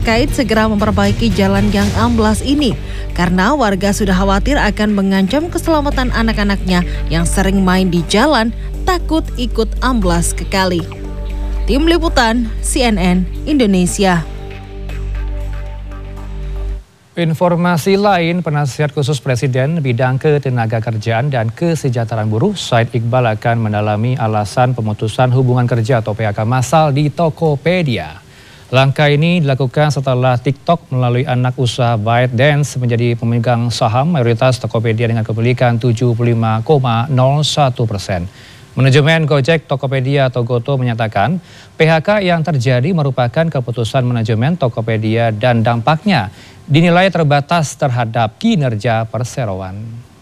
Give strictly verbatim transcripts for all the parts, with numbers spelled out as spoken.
terkait segera memperbaiki jalan yang amblas ini, karena warga sudah khawatir akan mengancam keselamatan anak-anaknya yang sering main di jalan, takut ikut amblas ke kali. Tim Liputan C N N Indonesia. Informasi lain, Penasihat Khusus Presiden Bidang Ketenagakerjaan dan Kesejahteraan Buruh, Said Iqbal akan mendalami alasan pemutusan hubungan kerja atau P H K massal di Tokopedia. Langkah ini dilakukan setelah TikTok melalui anak usaha ByteDance menjadi pemegang saham mayoritas Tokopedia dengan kepemilikan tujuh puluh lima koma nol satu persen. Manajemen Gojek Tokopedia atau Goto menyatakan P H K yang terjadi merupakan keputusan manajemen Tokopedia dan dampaknya dinilai terbatas terhadap kinerja perseroan.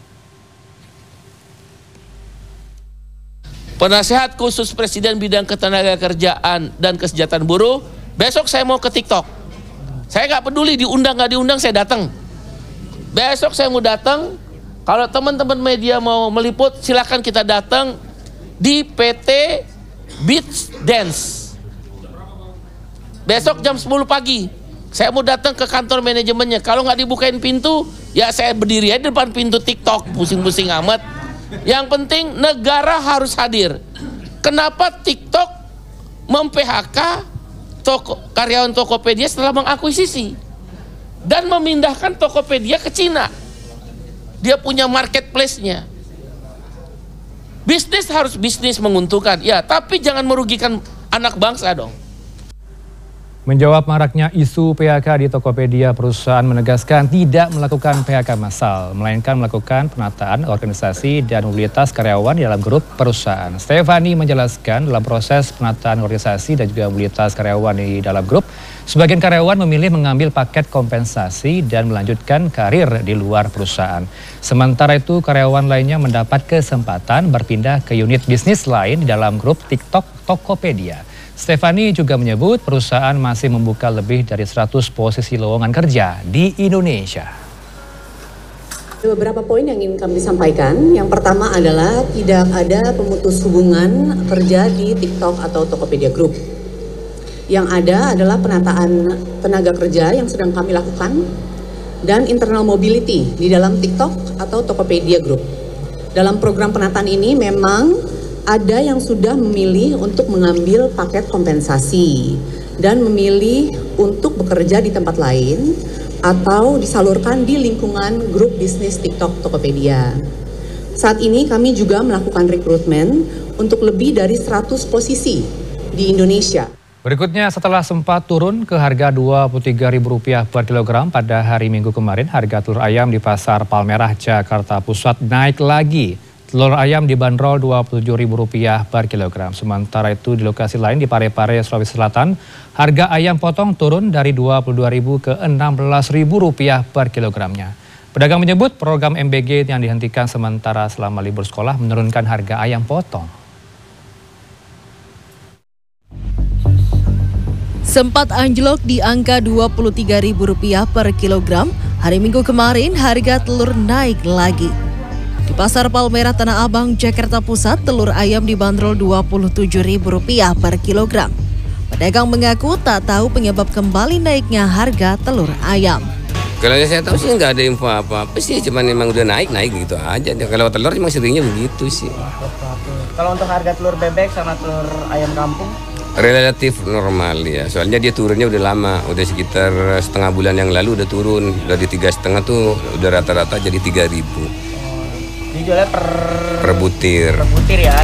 Penasihat Khusus Presiden Bidang Ketenagakerjaan dan Kesejahteraan Buruh, besok saya mau ke TikTok. Saya nggak peduli diundang nggak diundang, saya datang. Besok saya mau datang. Kalau teman-teman media mau meliput, silakan kita datang di P T ByteDance. Besok jam sepuluh pagi. Saya mau datang ke kantor manajemennya. Kalau nggak dibukain pintu, ya saya berdiri aja di depan pintu TikTok, pusing-pusing amat. Yang penting negara harus hadir. Kenapa TikTok mem-P H K toko, karyawan Tokopedia setelah mengakuisisi dan memindahkan Tokopedia ke Cina? Dia punya marketplace-nya. Bisnis harus bisnis menguntungkan, ya, tapi jangan merugikan anak bangsa dong. Menjawab maraknya isu P H K di Tokopedia, perusahaan menegaskan tidak melakukan P H K massal, melainkan melakukan penataan organisasi dan mobilitas karyawan di dalam grup perusahaan. Stefani menjelaskan dalam proses penataan organisasi dan juga mobilitas karyawan di dalam grup, sebagian karyawan memilih mengambil paket kompensasi dan melanjutkan karir di luar perusahaan. Sementara itu karyawan lainnya mendapat kesempatan berpindah ke unit bisnis lain di dalam grup TikTok Tokopedia. Stefani juga menyebut perusahaan masih membuka lebih dari seratus posisi lowongan kerja di Indonesia. Beberapa poin yang ingin kami sampaikan. Yang pertama adalah tidak ada pemutus hubungan kerja di TikTok atau Tokopedia Group. Yang ada adalah penataan tenaga kerja yang sedang kami lakukan dan internal mobility di dalam TikTok atau Tokopedia Group. Dalam program penataan ini memang ada yang sudah memilih untuk mengambil paket kompensasi dan memilih untuk bekerja di tempat lain atau disalurkan di lingkungan grup bisnis TikTok Tokopedia. Saat ini kami juga melakukan rekrutmen untuk lebih dari seratus posisi di Indonesia. Berikutnya, setelah sempat turun ke harga dua puluh tiga ribu rupiah per kilogram pada hari Minggu kemarin, harga telur ayam di Pasar Palmerah, Jakarta Pusat naik lagi. Telur ayam dibanderol dua puluh tujuh ribu rupiah per kilogram. Sementara itu di lokasi lain di Parepare, Sulawesi Selatan, harga ayam potong turun dari dua puluh dua ribu ke enam belas ribu rupiah per kilogramnya. Pedagang menyebut program M B G yang dihentikan sementara selama libur sekolah menurunkan harga ayam potong. Sempat anjlok di angka dua puluh tiga ribu rupiah per kilogram, hari Minggu kemarin harga telur naik lagi. Di Pasar Palmerah Tanah Abang, Jakarta Pusat, telur ayam dibanderol dua puluh tujuh ribu rupiah per kilogram. Pedagang mengaku tak tahu penyebab kembali naiknya harga telur ayam. Kalau saya tahu sih nggak ada info apa-apa sih, cuman memang udah naik-naik gitu aja. Kalau telur memang seringnya begitu sih. Kalau untuk harga telur bebek sama telur ayam kampung? Relatif normal ya, soalnya dia turunnya udah lama, udah sekitar setengah bulan yang lalu udah turun. Dari tiga setengah tuh udah rata-rata jadi tiga ribu. Dijualnya per... per butir. Per butir ya.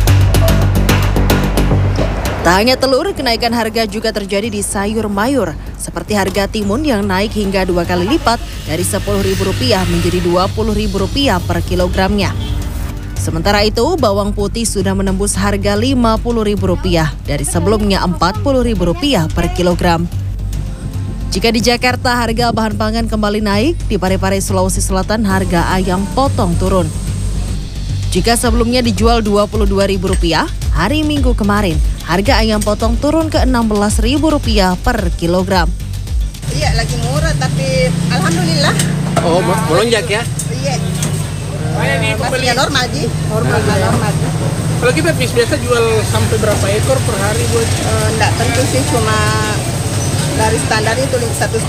Tak hanya telur, kenaikan harga juga terjadi di sayur mayur, seperti harga timun yang naik hingga dua kali lipat dari sepuluh ribu rupiah menjadi dua puluh ribu rupiah per kilogramnya. Sementara itu, bawang putih sudah menembus harga lima puluh ribu rupiah dari sebelumnya empat puluh ribu rupiah per kilogram. Jika di Jakarta harga bahan pangan kembali naik, di Parepare, Sulawesi Selatan harga ayam potong turun. Jika sebelumnya dijual dua puluh dua ribu rupiah, hari Minggu kemarin harga ayam potong turun ke enam belas ribu rupiah per kilogram. Iya, lagi murah tapi alhamdulillah. Oh, melonjak ya? Iya. Ini masih normal Ji. Normal, normal. Kalau kita biasa jual sampai berapa ekor per hari buat? Uh, enggak tentu sih, cuma dari standar itu satu